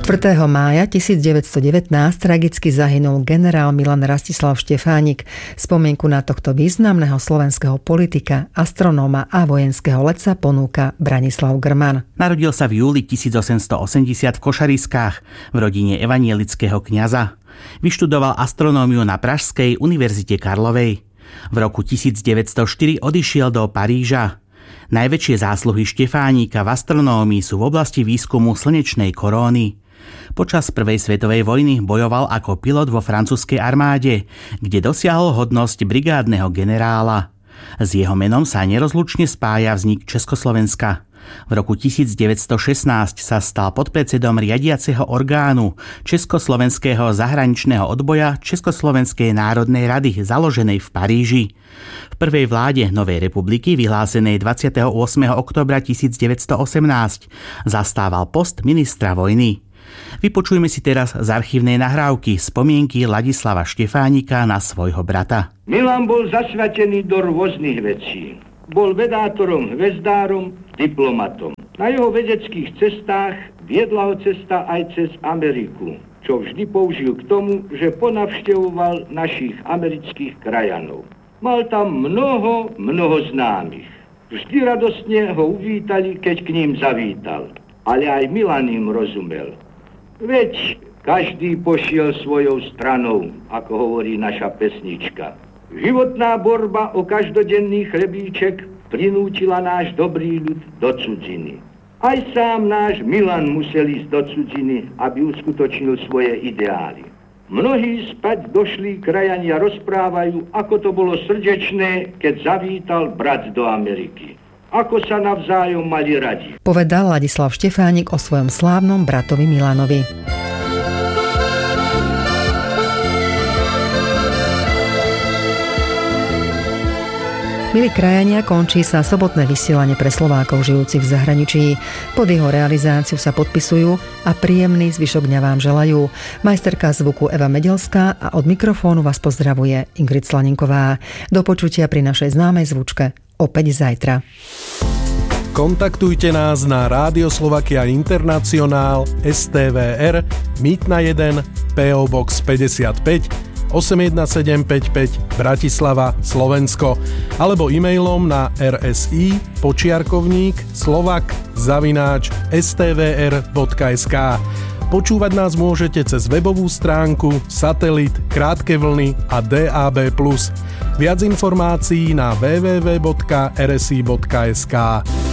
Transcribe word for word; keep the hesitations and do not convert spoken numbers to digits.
štvrtého mája tisícdeväťstodevätnásť tragicky zahynul generál Milan Rastislav Štefánik. Spomienku na tohto významného slovenského politika, astronóma a vojenského letca ponúka Branislav Grman. Narodil sa v júli tisícosemstoosemdesiat v Košariskách v rodine evanielického kňaza. Vyštudoval astronómiu na Pražskej univerzite Karlovej. V roku tisícdeväťstoštyri odišiel do Paríža. Najväčšie zásluhy Štefánika v astronómii sú v oblasti výskumu slnečnej koróny. Počas prvej svetovej vojny bojoval ako pilot vo francúzskej armáde, kde dosiahol hodnosť brigádneho generála. S jeho menom sa nerozlučne spája vznik Československa. V roku tisícdeväťstošestnásť sa stal podpredsedom riadiaceho orgánu Československého zahraničného odboja Československej národnej rady založenej v Paríži. V prvej vláde Novej republiky, vyhlásenej dvadsiateho ôsmeho októbra tisícdeväťstoosemnásť, zastával post ministra vojny. Vypočujme si teraz z archívnej nahrávky spomienky Ladislava Štefánika na svojho brata. Milan bol zasvetený do rôznych vecí. Bol vedátorom, hvezdárom, diplomatom. Na jeho vedeckých cestách viedla ho cesta aj cez Ameriku, čo vždy použil k tomu, že ponavštevoval našich amerických krajanov. Mal tam mnoho, mnoho známych. Vždy radostne ho uvítali, keď k ním zavítal. Ale aj Milan im rozumel. Veď každý pošiel svojou stranou, ako hovorí naša pesnička. Životná borba o každodenný chlebíček prinútila náš dobrý ľud do cudziny. Aj sám náš Milan musel ísť do cudziny, aby uskutočnil svoje ideály. Mnohí spať došlí krajania rozprávajú, ako to bolo srdečné, keď zavítal brat do Ameriky. Ako sa navzájom mali radi. Povedal Ladislav Štefánik o svojom slávnom bratovi Milanovi. Milí krajania, končí sa sobotné vysielanie pre Slovákov žijúcich v zahraničí. Pod jeho realizáciu sa podpisujú a príjemný zvyšok dňa vám želajú majsterka zvuku Eva Medelská a od mikrofónu vás pozdravuje Ingrid Slaninková. Do počutia pri našej známej zvučke opäť zajtra. Kontaktujte nás na Rádio Slovakia Internacionál es té vé er Mýtna jeden pé ó Box päťdesiatpäť osem jedna sedem päť päť Bratislava, Slovensko alebo e-mailom na rsi počiarkovník slovak zavináč es té vé er bodka es ká. Počúvať nás môžete cez webovú stránku, satelit, krátke vlny a dé á bé plus. Viac informácií na w w w bodka r s i bodka es ká.